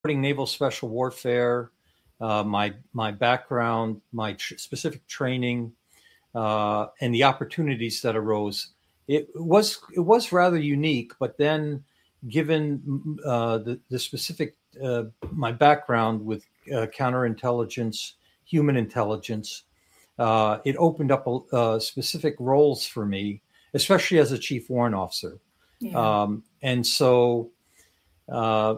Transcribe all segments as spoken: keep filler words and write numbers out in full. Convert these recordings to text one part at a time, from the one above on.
naval special warfare, uh, my my background, my tr- specific training, uh, and the opportunities that arose. It was it was rather unique, but then, given uh, the the specific uh, my background with uh, counterintelligence, human intelligence, uh, it opened up uh, specific roles for me, especially as a chief warrant officer. Yeah. Um, and so, uh,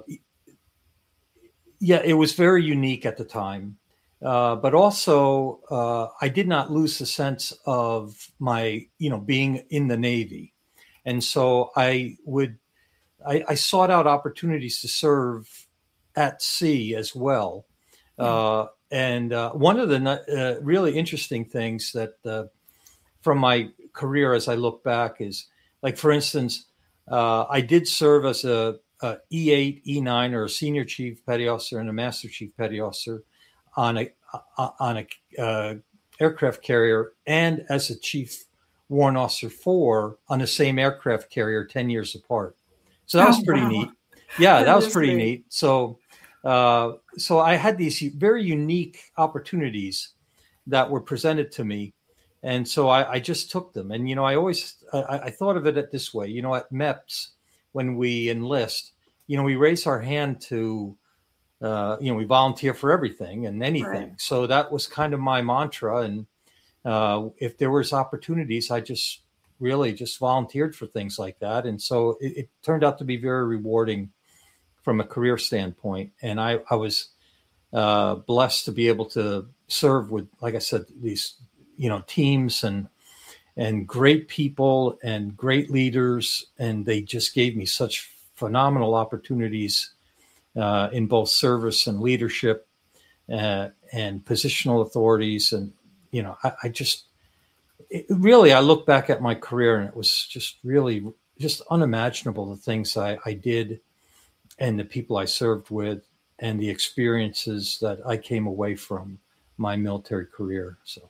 yeah, it was very unique at the time. Uh, but also, uh, I did not lose the sense of my, you know, being in the Navy. And so I would, I, I sought out opportunities to serve at sea as well. Yeah. Uh, and uh, one of the uh, really interesting things that uh, from my career as I look back is, like, for instance, uh, I did serve as a, a E eight, E nine, or a senior chief petty officer and a master chief petty officer on a on a uh, aircraft carrier, and as a chief warrant officer four on the same aircraft carrier ten years apart. So that was Oh, pretty wow. neat. Yeah, That that was is pretty great. neat. So uh, so I had these very unique opportunities that were presented to me. And so I, I just took them. And, you know, I always, I, I thought of it at this way, you know, at MEPS, when we enlist, you know, we raise our hand to, uh, you know, we volunteer for everything and Right. anything. So that was kind of my mantra. And uh, if there was opportunities, I just really just volunteered for things like that. And so it, it turned out to be very rewarding from a career standpoint. And I, I was uh, blessed to be able to serve with, like I said, these, you know, teams and and great people and great leaders, and they just gave me such phenomenal opportunities uh, in both service and leadership uh, and positional authorities. And you know, I, I just it, really I look back at my career, and it was just really just unimaginable the things I, I did and the people I served with and the experiences that I came away from my military career. So.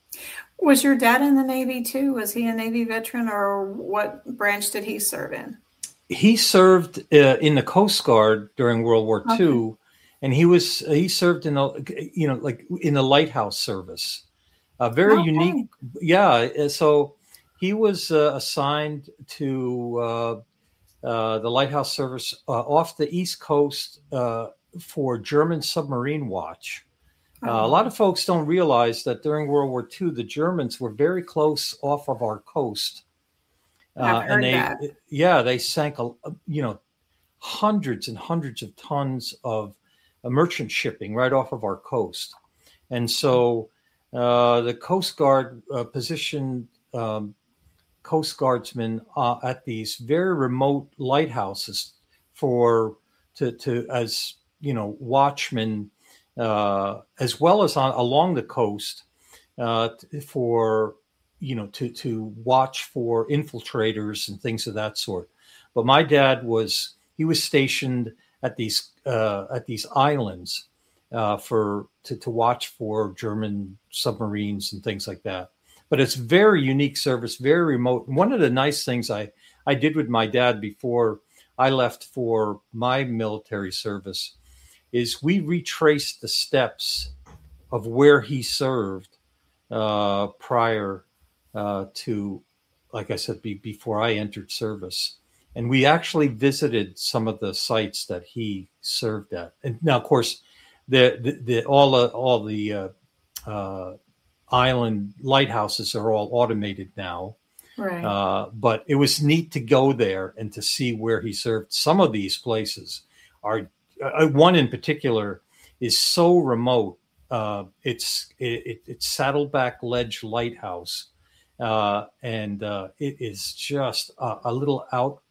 Was your dad in the Navy too? Was he a Navy veteran, or what branch did he serve in? He served uh, in the Coast Guard during World War Okay. two, and he was he served in a you know like in the lighthouse service. A very unique, Okay. yeah. uh, So he was uh, assigned to uh, uh, the lighthouse service uh, off the East Coast uh, for German submarine watch. Uh, Oh, a lot wow. of folks don't realize that during World War two, the Germans were very close off of our coast, I've uh, and heard they, that. yeah, they sank, a, you know, hundreds and hundreds of tons of uh, merchant shipping right off of our coast. And so uh, the Coast Guard uh, positioned um, Coast Guardsmen uh, at these very remote lighthouses for to to as you know watchmen, uh, as well as on along the coast uh, for you know to to watch for infiltrators and things of that sort. But my dad was he was stationed at these uh, at these islands uh, for to, to watch for German submarines and things like that. But it's very unique service, very remote. One of the nice things I I did with my dad before I left for my military service is we retraced the steps of where he served uh, prior uh, to, like I said, be, before I entered service. And we actually visited some of the sites that he served at. And now, of course, the the, the all the all the uh, uh, island lighthouses are all automated now. Right. Uh, but it was neat to go there and to see where he served. Some of these places are uh, one in particular is so remote. Uh, it's it, it's Saddleback Ledge Lighthouse, uh, and uh, it is just a, a little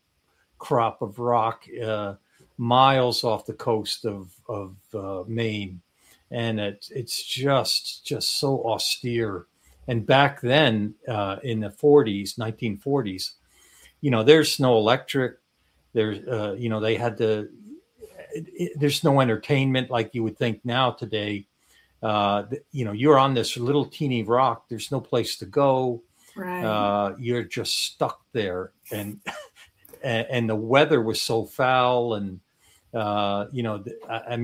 outcrop of rock uh, miles off the coast of of uh, Maine, and it, it's just just so austere. And back then, uh, in the forties, nineteen forties, you know, there's no electric. There's, uh, you know, they had to. It, it, there's no entertainment like you would think now today. Uh, you know, you're on this little teeny rock. There's no place to go. Right. Uh, you're just stuck there, and and the weather was so foul, and uh, you know, I, I